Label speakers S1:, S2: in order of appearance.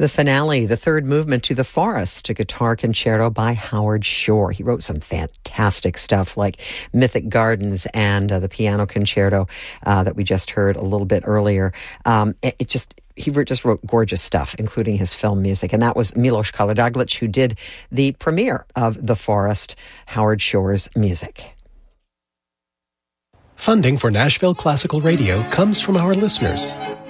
S1: The finale, the third movement to The Forest, a guitar concerto by Howard Shore. He wrote some fantastic stuff like Mythic Gardens and the piano concerto that we just heard a little bit earlier. He just wrote gorgeous stuff, including his film music. And that was Milos Karadzic, who did the premiere of The Forest, Howard Shore's music.
S2: Funding for Nashville Classical Radio comes from our listeners.